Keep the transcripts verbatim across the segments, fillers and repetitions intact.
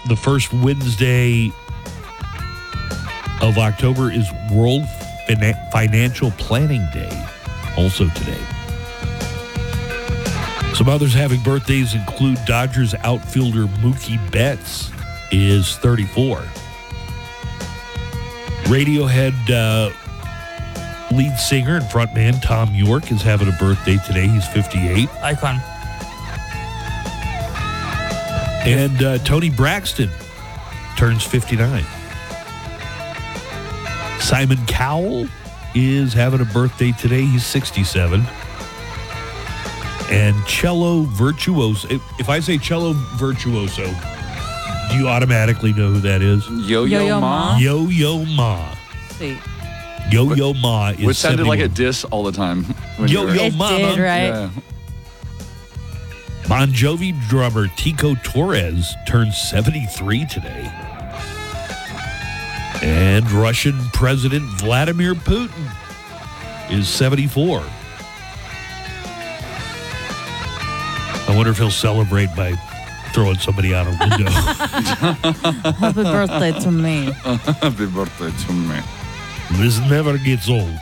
the first Wednesday of October is World Fina- Financial Planning Day, also today. Some others having birthdays include Dodgers outfielder Mookie Betts is thirty-four. Radiohead uh, lead singer and frontman Tom York is having a birthday today. He's fifty-eight. Icon. And uh, Tony Braxton turns fifty-nine. Simon Cowell is having a birthday today. He's sixty-seven. And cello virtuoso. If, if I say cello virtuoso, do you automatically know who that is? Yo-Yo, Yo-Yo Ma. Ma. Yo-Yo Ma. Sweet. Yo-Yo Ma is Which sounded like a seventy-one. diss all the time. when you were- Yo-Yo It Mama. did, right? Yeah. Bon Jovi drummer Tico Torres turns seventy-three today. And Russian President Vladimir Putin is seventy-four. I wonder if he'll celebrate by throwing somebody out a window. Happy birthday to me. Happy birthday to me. This never gets old.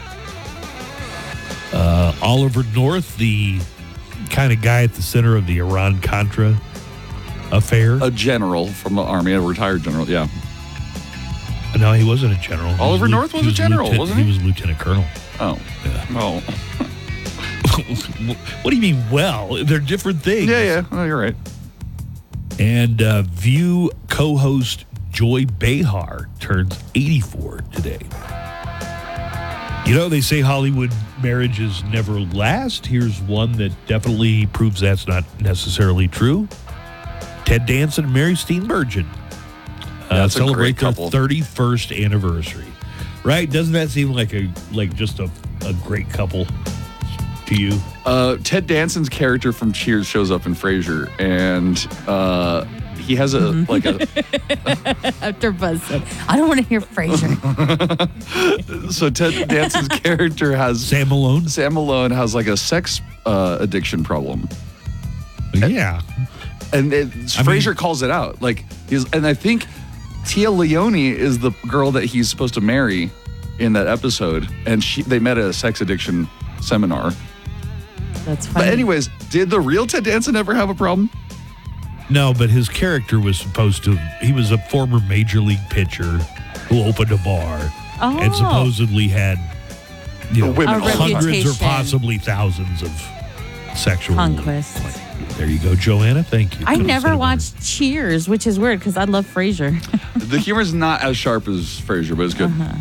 Uh, Oliver North, the kind of guy at the center of the Iran-Contra affair. A general from the army, a retired general. Yeah. No, he wasn't a general. He Oliver was North was he a general, lieutenant- wasn't he? He was lieutenant colonel. Oh. Yeah. Oh. What do you mean, well? They're different things. Yeah, yeah. Oh, you're right. And uh, View co-host Joy Behar turns eighty-four today. You know, they say Hollywood marriages never last. Here's one that definitely proves that's not necessarily true. Ted Danson and Mary Steenburgen uh, That's a celebrate great their couple. thirty-first anniversary. Right? Doesn't that seem like a like just a, a great couple to you? Uh, Ted Danson's character from Cheers shows up in Frasier, and uh, he has a like a After Buzz said, I don't want to hear Frasier. so Ted Danson's character has Sam Malone? Sam Malone has like a sex uh, addiction problem, Yeah. and it, I Frasier mean- calls it out. Like he's, and I think Tia Leone is the girl that he's supposed to marry in that episode, and she they met at a sex addiction seminar. That's funny. But anyways, did the real Ted Danson ever have a problem? No, but his character was supposed to, he was a former major league pitcher who opened a bar Oh. and supposedly had, you know, Women all the time. hundreds or reputation. possibly thousands of sexual. Conquests. There you go, Joanna. Thank you. I Could've said never it better. watched Cheers, which is weird because I love Frasier. The humor's not as sharp as Frasier, but it's good. Uh-huh.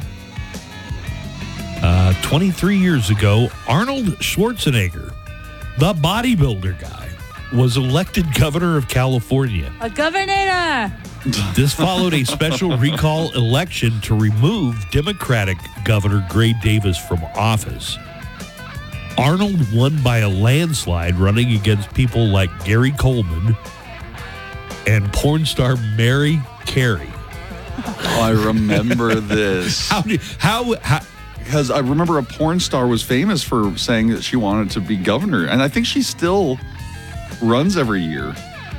Uh, twenty-three years ago, Arnold Schwarzenegger, the bodybuilder guy, was elected governor of California. A governor! This followed a special recall election to remove Democratic Governor Gray Davis from office. Arnold won by a landslide, running against people like Gary Coleman and porn star Mary Carey. Oh, I remember this. How did, how, how Because I remember a porn star was famous for saying that she wanted to be governor. And I think she still runs every year.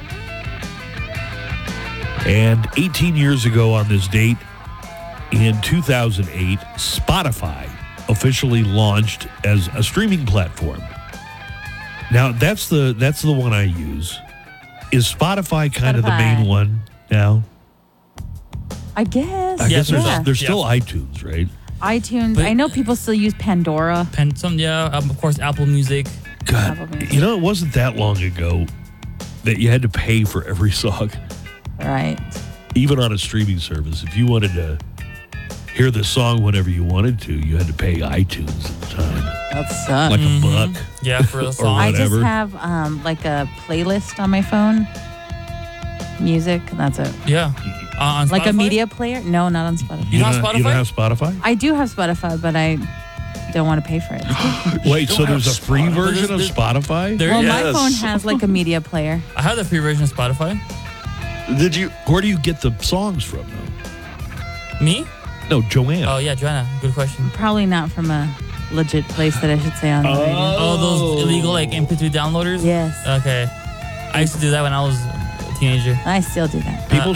And eighteen years ago on this date, in two thousand eight, Spotify officially launched as a streaming platform. Now, that's the that's the one I use. Is Spotify kind of the Spotify. main one now? I guess. I guess Yeah. there's, there's Yeah. still iTunes, right? iTunes. But- I know people still use Pandora. Pen, some, yeah, um, of course, Apple Music. God, Probably. you know, it wasn't that long ago that you had to pay for every song, Right. even on a streaming service. If you wanted to hear the song whenever you wanted to, you had to pay iTunes at the time, That sucks. like a buck. Yeah, for the song. I just whatever. have um, like a playlist on my phone. Music, and that's it. Yeah. Uh, on Like a Spotify? media player? No, not on Spotify. You You don't don't, have you don't Spotify? have Spotify? I do have Spotify, but I don't want to pay for it. Wait, so don't there's have a free Spotify. version of There's- Spotify? There, Well, yeah. my Yes. phone has like a media player. I have the free version of Spotify. Did you? Where do you get the songs from, though? Me? No, Joanna. Oh, yeah, Joanna. Good question. Probably not from a legit place that I should say on the radio. Oh, those illegal, like, M P three downloaders? Yes, Okay. I used to do that when I was a teenager. I still do that. People